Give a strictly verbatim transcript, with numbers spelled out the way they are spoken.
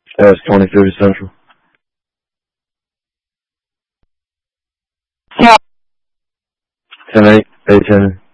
S twenty thirty Central. ten eight, eight ten.